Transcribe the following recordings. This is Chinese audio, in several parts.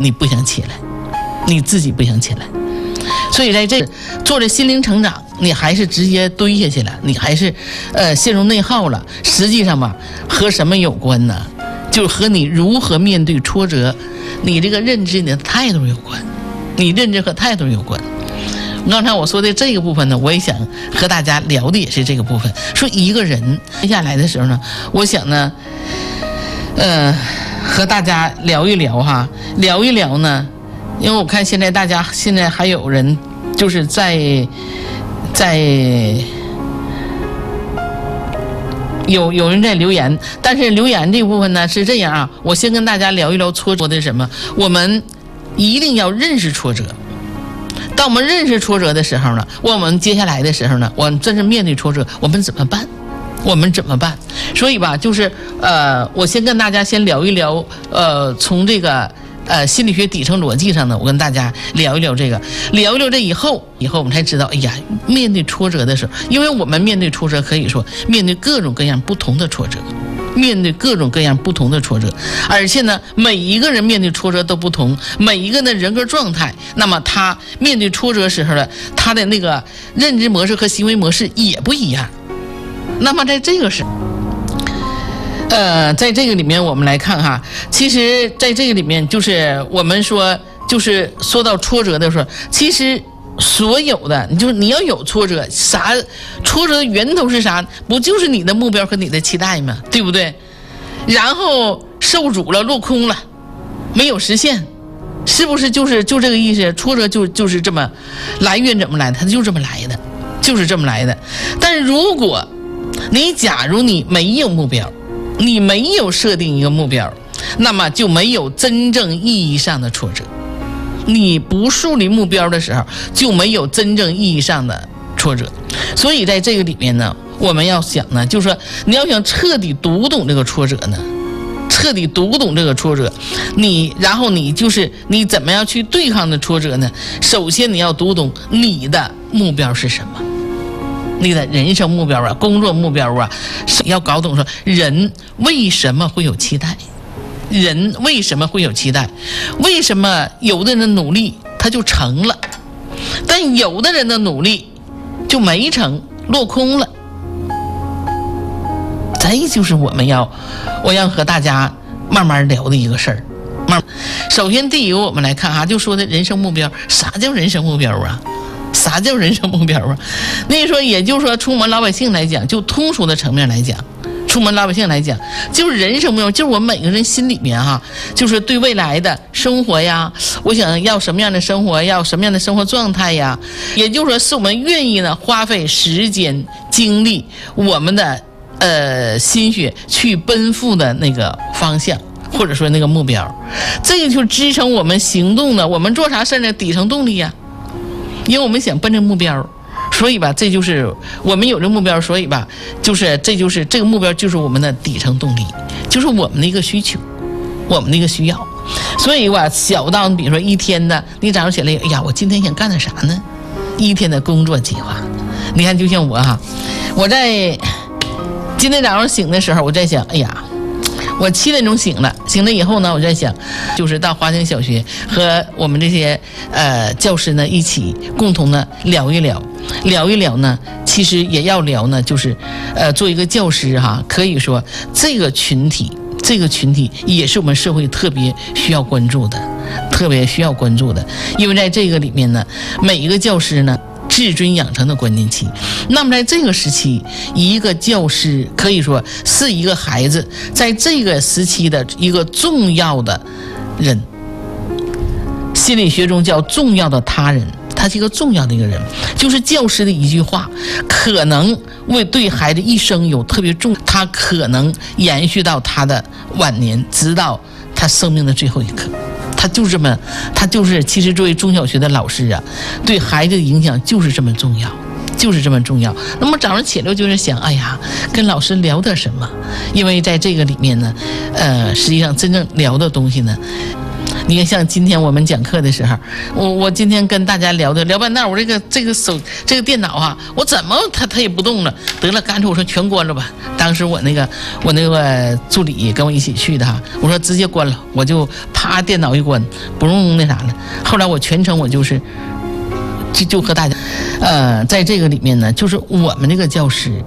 你不想起来，你自己不想起来。所以在这做着心灵成长，你还是直接堆下去了，你还是陷入内耗了。实际上吧，和什么有关呢？就是和你如何面对挫折，你这个认知、你的态度有关，你认知和态度有关。刚才我说的这个部分呢，我也想和大家聊的也是这个部分。说一个人接下来的时候呢，我想呢，和大家聊一聊哈，聊一聊呢。因为我看现在大家现在还有人就是在有人在留言，但是留言这部分呢是这样啊，我先跟大家聊一聊挫折的什么。我们一定要认识挫折。当我们认识挫折的时候呢，我们接下来的时候呢，我们真是面对挫折，我们怎么办？我们怎么办？所以吧，就是我先跟大家先聊一聊，从这个。心理学底层逻辑上呢，我跟大家聊一聊这个，聊一聊这以后我们才知道，哎呀，面对挫折的时候，因为我们面对挫折可以说面对各种各样不同的挫折，面对各种各样不同的挫折，而且呢，每一个人面对挫折都不同，每一个人的人格状态，那么他面对挫折时候的他的那个认知模式和行为模式也不一样。那么在这个时候。在这个里面我们来看哈，其实在这个里面就是我们说，就是说到挫折的时候，其实所有的就是你要有挫折，啥挫折的源头是啥？不就是你的目标和你的期待吗？对不对？然后受阻了，落空了，没有实现，是不是就这个意思？挫折就是这么来源怎么来的？它就这么来的，就是这么来的。但是如果假如你没有目标，你没有设定一个目标，那么就没有真正意义上的挫折。你不树立目标的时候，就没有真正意义上的挫折。所以在这个里面呢，我们要想呢，就是说你要想彻底读懂这个挫折呢，彻底读懂这个挫折，然后你怎么样去对抗的挫折呢？首先你要读懂你的目标是什么。你的人生目标啊，工作目标啊，要搞懂说人为什么会有期待，人为什么会有期待，为什么有的人努力他就成了，但有的人的努力就没成，落空了。这就是我要和大家慢慢聊的一个事儿。首先第一个我们来看哈，就说的人生目标，啥叫人生目标啊？啥叫人生目标啊？那说也就是说，出门老百姓来讲，就通俗的层面来讲，出门老百姓来讲，就是人生目标，就是我们每个人心里面哈，就是对未来的生活呀，我想要什么样的生活，要什么样的生活状态呀，也就是说，是我们愿意呢花费时间、精力，我们的心血去奔赴的那个方向。或者说那个目标，这个就支撑我们行动的，我们做啥事呢？底层动力呀。因为我们想奔着目标，所以吧，这就是我们有这目标，所以吧，这个目标就是我们的底层动力，就是我们的一个需求，我们的一个需要。所以吧，小到比如说一天的，你早上起来，哎呀，我今天想干点啥呢？一天的工作计划，你看，就像我哈，我在今天早上醒的时候，我在想，哎呀。我7点钟醒了以后呢，我在想，就是到华清小学和我们这些教师呢一起共同的聊一聊呢，其实也要聊呢，就是做一个教师哈，可以说这个群体也是我们社会特别需要关注的，因为在这个里面呢，每一个教师呢。自尊养成的关键期，那么在这个时期，一个教师可以说是一个孩子在这个时期的一个重要的人，心理学中叫重要的他人，他是一个重要的一个人，就是教师的一句话，可能对孩子一生有特别重，他可能延续到他的晚年，直到他生命的最后一刻。他就是其实作为中小学的老师啊，对孩子的影响就是这么重要。那么早上起来就是想，哎呀，跟老师聊点什么？因为在这个里面呢，实际上真正聊的东西呢， 你看，像今天我们讲课的时候，我今天跟大家聊半道，我这个电脑啊，我怎么它也不动了，得了，干脆我说全关了吧。当时我那个助理跟我一起去的哈，我说直接关了，我就啪电脑一关，不用那啥了。后来我全程我就和大家，在这个里面呢，就是我们这个教师，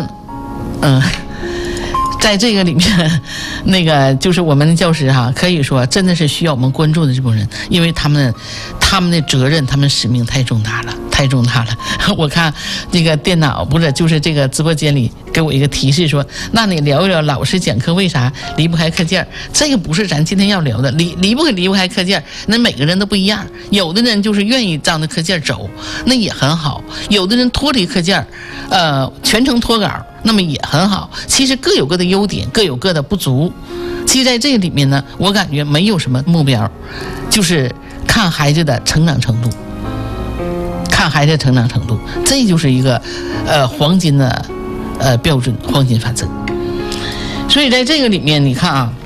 在这个里面，那个就是我们的教师哈，可以说真的是需要我们关注的这帮人，因为他们的责任，他们使命太重大了。我看那个电脑不是，就是这个直播间里给我一个提示说，那你聊一聊老师讲课为啥离不开课件？这个不是咱今天要聊的，离不开课件，那每个人都不一样。有的人就是愿意照着课件走，那也很好；有的人脱离课件，全程脱稿，那么也很好。其实各有各的优点，各有各的不足。其实在这个里面呢，我感觉没有什么目标，就是看孩子的成长程度。这就是一个黄金的标准，黄金法则。所以在这个里面，你看啊，